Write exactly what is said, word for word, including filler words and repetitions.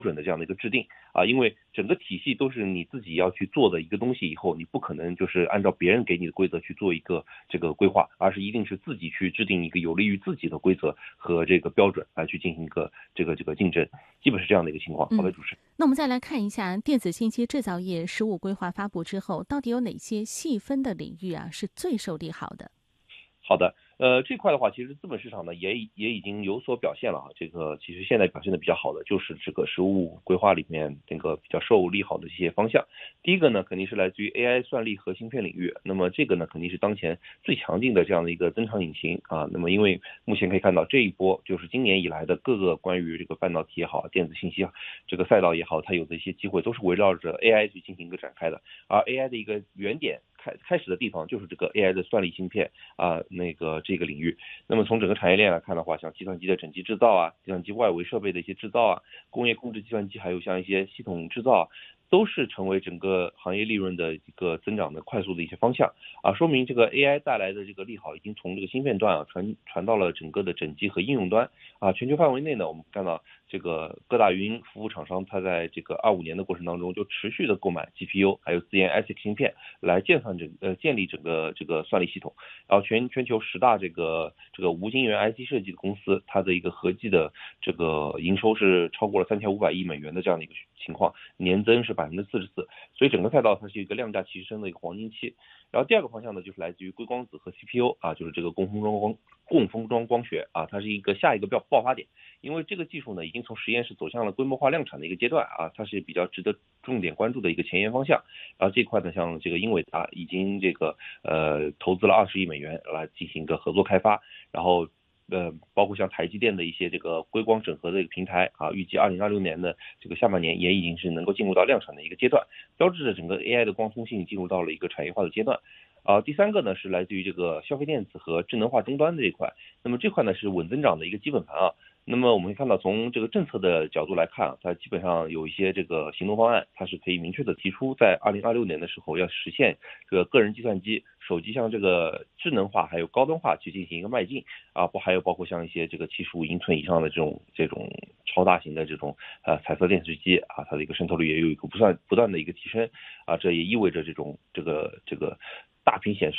准的这样的一个制定啊，因为整个体系都是你自己要去做的一个东西，以后你不可能就是按照别人给你的规则去做一个这个规划，而是一定是自己去制定一个有利于自己的规则和这个标准来去进行一个这个这个竞争，基本是这样的一个情况。好的，主持人。 那我们再来看一下电子信息制造业实务规划发布之后，到底有哪些细分的领域啊是最受利好的？ 好的，呃，这块的话，其实资本市场呢也也已经有所表现了啊。这个其实现在表现的比较好的就是这个实物规划里面这个比较受利好的一些方向。第一个呢，肯定是来自于 A I 算力和芯片领域。那么这个呢，肯定是当前最强劲的这样的一个增长引擎啊。那么因为目前可以看到这一波就是今年以来的各个关于这个半导体也好、电子信息这个赛道也好，它有的一些机会都是围绕着 A I 去进行一个展开的。而 A I 的一个原点开开始的地方就是这个 A I 的算力芯片啊，那个这个领域。那么从整个产业链来看的话，像计算机的整机制造啊，计算机外围设备的一些制造啊，工业控制计算机，还有像一些系统制造啊，都是成为整个行业利润的一个增长的快速的一些方向啊，说明这个 A I 带来的这个利好已经从这个芯片端啊传传到了整个的整机和应用端啊。全球范围内呢，我们看到这个各大云服务厂商，它在这个二五年的过程当中就持续的购买 G P U 还有自研 A S I C 芯片来建算整呃建立整个这个算力系统。然后全全球十大这个这个无晶圆 I C 设计的公司，它的一个合计的这个营收是超过了三千五百亿美元的这样的一个情况，年增是百分之四十四。所以整个赛道它是一个量价齐升的一个黄金期。然后第二个方向呢，就是来自于硅光子和 C P U 啊，就是这个共封装光共封装光学啊，它是一个下一个爆爆发点。因为这个技术呢，已经从实验室走向了规模化量产的一个阶段啊，它是比较值得重点关注的一个前沿方向。然后这块呢，像这个英伟达已经这个呃投资了二十亿美元来进行一个合作开发，然后呃包括像台积电的一些这个硅光整合的一个平台啊，预计二零二六年的这个下半年也已经是能够进入到量产的一个阶段，标志着整个 A I 的光通信进入到了一个产业化的阶段。啊，第三个呢是来自于这个消费电子和智能化终端的这一块，那么这块呢是稳增长的一个基本盘啊。那么我们可以看到，从这个政策的角度来看啊，它基本上有一些这个行动方案，它是可以明确的提出，在二零二六年的时候要实现这个个人计算机、手机向这个智能化还有高端化去进行一个迈进啊，不还有包括像一些这个七十五英寸以上的这种这种超大型的这种呃彩色电视机啊，它的一个渗透率也有一个不断不断的一个提升啊，这也意味着这种这个这个大屏显示